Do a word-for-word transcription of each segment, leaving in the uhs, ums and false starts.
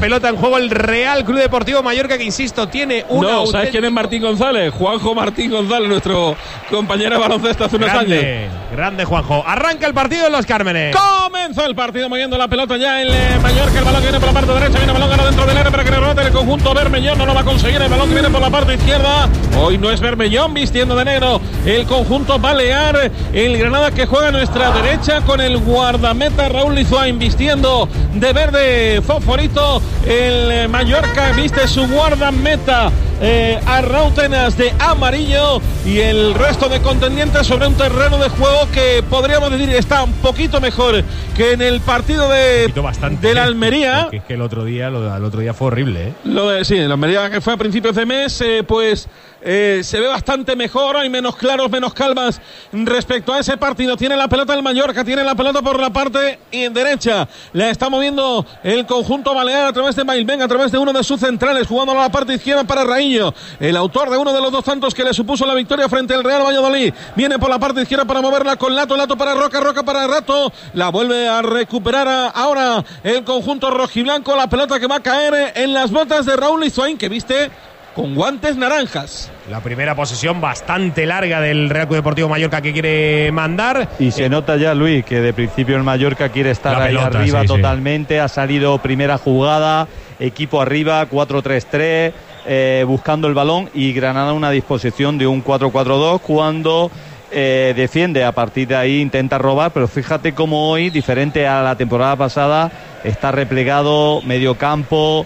pelota en juego el Real Club Deportivo Mallorca, que insisto, tiene una. No, ¿sabes quién es Martín González? Juanjo Martín González, nuestro compañero de baloncesto hace unos grande, años. Grande Juanjo. Arranca el partido en Los Cármenes. Comenzó el partido moviendo la pelota ya el eh, Mallorca. El balón que viene por la parte derecha, viene el balón ahora dentro del área para que rebote el conjunto Bermellón. No lo va a conseguir. El balón que viene por la parte izquierda. Hoy no es Bermellón vistiendo de negro el conjunto balear. El Granada que juega a nuestra derecha con el guardameta Raúl Lizuain vistiendo de verde fosforito. El eh, Mallorca viste su guardameta eh, a Rautenas de amarillo y el resto de contendientes sobre un terreno de juego que podríamos decir está un poquito mejor que en el partido de, bastante, de la Almería. Es que el otro día, lo, el otro día fue horrible, ¿eh? Lo de, sí, la Almería que fue a principios de mes, eh, pues eh, se ve bastante mejor, hay menos claros, menos calmas respecto a ese partido. Tiene la pelota el Mallorca, tiene la pelota por la parte derecha, la está moviendo el conjunto balear a través de Mailben, a través de uno de sus centrales, jugando a la parte izquierda para Raillo, el autor de uno de los dos tantos que le supuso la victoria frente al Real Valladolid. Viene por la parte izquierda para moverla con Lato, Lato para Roca, Roca para Rato, la vuelve a recuperar a, ahora el conjunto rojiblanco, la pelota que va a caer en las botas de Raúl Lizuain, que viste con guantes naranjas. La primera posesión bastante larga del Real Club Deportivo Mallorca que quiere mandar. Y se eh, nota ya, Luis, que de principio el Mallorca quiere estar ahí pelota, arriba sí, totalmente. Sí. Ha salido primera jugada, equipo arriba, cuatro tres tres, eh, buscando el balón, y Granada una disposición de un cuatro cuatro dos cuando eh, defiende. A partir de ahí intenta robar, pero fíjate cómo hoy, diferente a la temporada pasada, está replegado, medio campo.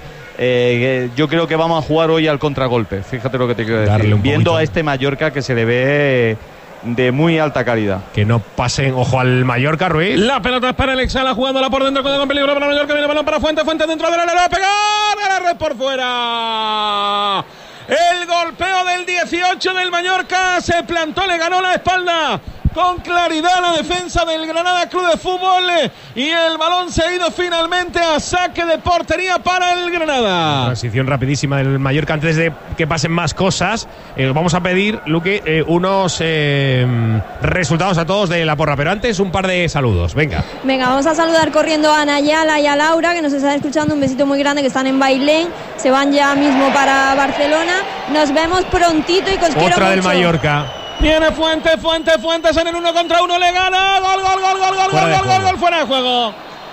Eh, yo creo que vamos a jugar hoy al contragolpe. Fíjate lo que te quiero decir. Viendo poquito a este Mallorca que se le ve de muy alta calidad. Que no pasen, ojo al Mallorca, Ruiz. La pelota es para el Exala, jugándola por dentro con peligro para Mallorca. Viene el balón para Fuente, Fuente dentro del área, le va a pegar a la red por fuera. El golpeo del dieciocho del Mallorca se plantó, le ganó la espalda con claridad la defensa del Granada Club de Fútbol, y el balón se ha ido finalmente a saque de portería para el Granada. Transición rapidísima del Mallorca. Antes de que pasen más cosas, eh, vamos a pedir, Luque, eh, unos eh, resultados a todos de la porra, pero antes un par de saludos. Venga. Venga, vamos a saludar corriendo a Nayala y a Laura, que nos están escuchando. Un besito muy grande, que están en Bailén, se van ya mismo para Barcelona. Nos vemos prontito y que os quiero mucho. Otra del Mallorca. Viene Fuentes, Fuentes, Fuentes en el uno contra uno, le gana, gol, gol, gol, gol, gol, gol, gol, gol, gol, fuera de juego.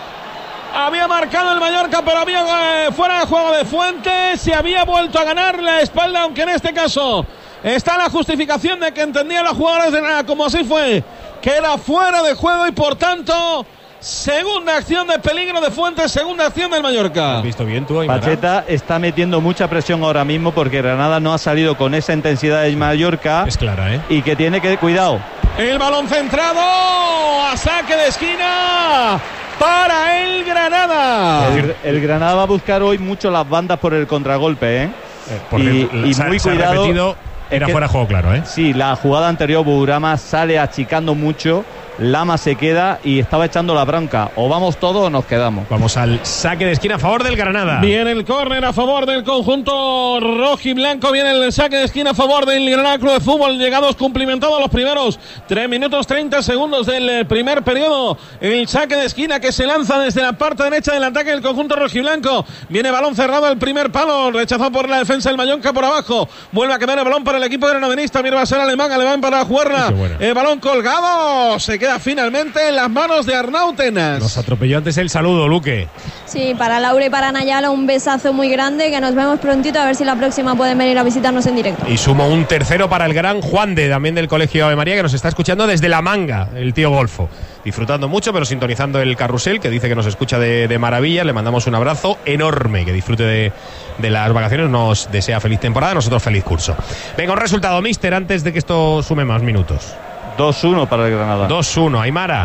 Había marcado el Mallorca, pero había eh, fuera de juego de Fuentes, se había vuelto a ganar la espalda, aunque en este caso está la justificación de que entendían los jugadores de nada, como así fue, que era fuera de juego, y por tanto segunda acción de peligro de Fuentes, segunda acción del Mallorca. ¿Has visto bien tú, Aymara? Pacheta está metiendo mucha presión ahora mismo porque Granada no ha salido con esa intensidad de Mallorca. Es clara, ¿eh? Y que tiene que, cuidado. El balón centrado a saque de esquina para el Granada. El, el Granada va a buscar hoy mucho las bandas por el contragolpe, ¿eh? eh porque y, y se, muy se cuidado. Ha repetido, era que, fuera de juego, claro, ¿eh? Sí, la jugada anterior, Bourama sale achicando mucho. Lama se queda y estaba echando la bronca. O vamos todos o nos quedamos. Vamos al saque de esquina a favor del Granada. Viene el córner a favor del conjunto rojiblanco. Viene el saque de esquina a favor del Granada Club de Fútbol. Llegados, cumplimentados los primeros tres minutos treinta segundos del primer periodo. El saque de esquina que se lanza desde la parte derecha del ataque del conjunto rojiblanco. Viene balón cerrado al primer palo. Rechazado por la defensa del Mallorca por abajo. Vuelve a quedar el balón para el equipo granadenista. Mira, va a ser alemán. Alemán para jugarla. Sí, bueno. El balón colgado. Se queda finalmente en las manos de Arnautenas. Nos atropelló antes el saludo, Luque. Sí, para Laura y para Nayala un besazo muy grande, que nos vemos prontito, a ver si la próxima pueden venir a visitarnos en directo. Y sumo un tercero para el gran Juan de, también del Colegio Ave María, que nos está escuchando desde La Manga, el tío Golfo. Disfrutando mucho, pero sintonizando el carrusel, que dice que nos escucha de, de maravilla. Le mandamos un abrazo enorme, que disfrute de, de las vacaciones, nos desea feliz temporada, nosotros feliz curso. Venga, un resultado, mister, antes de que esto sume más minutos. dos uno para el Granada. dos uno, Aymara.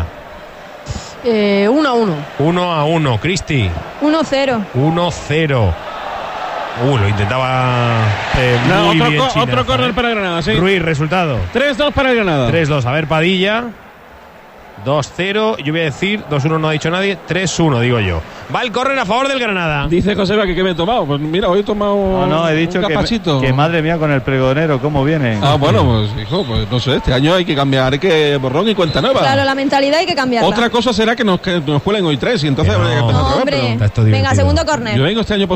Eh, uno a uno. uno a uno, Cristi. uno cero. uno cero. Uh, lo intentaba eh, no, muy otro bien co- China, Otro córner ¿eh? para el Granada, sí. Ruiz, resultado. tres dos para el Granada. tres dos, a ver, Padilla. dos cero, yo voy a decir dos uno, no ha dicho nadie, tres uno digo yo. Va el córner a favor del Granada. Dice Joseba que qué me he tomado. Pues mira, hoy he tomado No, no, he dicho un que, capachito. que madre mía con el pregonero, ¿cómo viene? Ah, bueno, pues hijo, pues no sé, este año hay que cambiar, hay que borrón y cuenta nueva. Claro, la mentalidad hay que cambiarla. Otra cosa será que nos, que nos cuelen hoy tres y entonces Que habrá que no. empezar No, otra vez. hombre. Pero- Está esto Venga, divertido. segundo córner. Yo vengo este año